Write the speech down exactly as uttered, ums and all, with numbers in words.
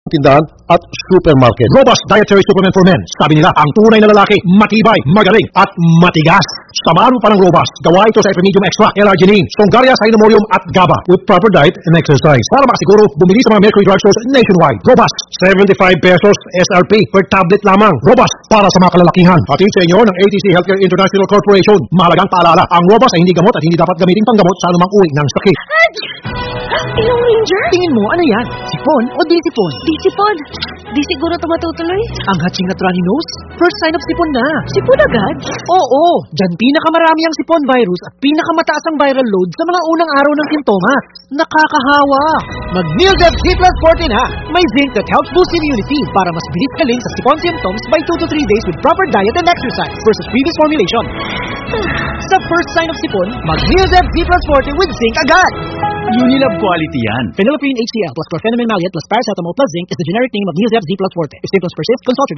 tindahan at supermarket. Robust Dietary Supplement for Men. Sabi nila, ang tunay na lalaki, matibay, magaling, at matigas. Samahan mo pa ng Robust. Gawa ito sa Epimedium Extra, L-arginine, Songaria Cynomorium at GABA. With proper diet and exercise. Para makasiguro, bumili sa mga Mercury Drugstores nationwide. Robust, seventy-five pesos S R P per tablet lamang. Robust, para sa mga kalalakihan. Hatid sa inyo ng A T C Healthcare International Corporation. Mahalagang paalala, ang Robust ay hindi gamot at hindi dapat gamitin panggamot sa anumang uri ng sakit. Ilong Ranger? Tingin mo, ano yan? Sipon o disipon? Disipon. Di siguro ito matutuloy. Ang hatching na runny nose? First sign of sipon na. Sipon agad? Oo, dyan pinakamarami ang sipon virus at pinakamataas ang viral load sa mga unang araw ng simptomas. Nakakahawa. Mag-Nildev Z plus forty na. May zinc that helps boost immunity para mas bilis galing sa sipon symptoms by two to three days with proper diet and exercise versus previous formulation. Sa first sign of sipon, mag-Nildev Z plus forty with zinc agad. Unilab quality yan. Phenylephrine H C L plus chlorpheniramine maleate plus paracetamol plus zinc is the generic name of Nildev Z plus forty. If symptoms persist, consult your doctor.